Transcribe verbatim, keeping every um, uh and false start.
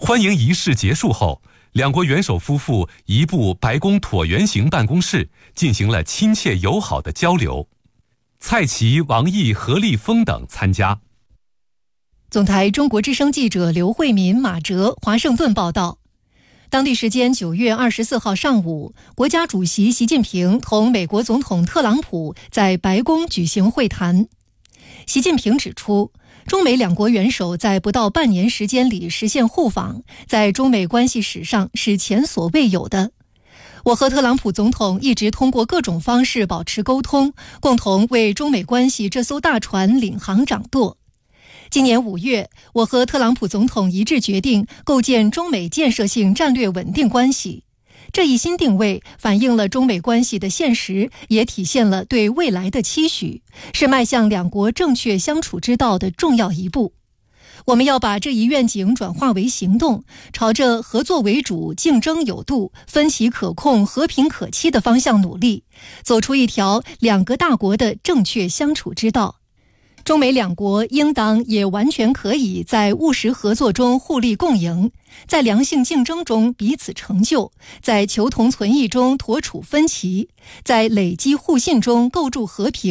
欢迎仪式结束后，两国元首夫妇移步白宫椭圆形办公室，进行了亲切友好的交流。蔡奇、王毅、何立峰等参加。 总台中国之声记者刘慧敏、马哲华盛顿报道。当地时间九月二十四号上午，国家主席习近平同美国总统特朗普在白宫举行会谈。习近平指出，中美两国元首在不到半年时间里实现互访，在中美关系史上是前所未有的。我和特朗普总统一直通过各种方式保持沟通，共同为中美关系这艘大船领航掌舵。今年五月，我和特朗普总统一致决定构建中美建设性战略稳定关系。这一新定位反映了中美关系的现实，也体现了对未来的期许，是迈向两国正确相处之道的重要一步。我们要把这一愿景转化为行动，朝着合作为主、竞争有度、分歧可控、和平可期的方向努力，走出一条两个大国的正确相处之道。中美两国应当也完全可以在务实合作中互利共赢，在良性竞争中彼此成就，在求同存异中妥处分歧，在累积互信中构筑和平。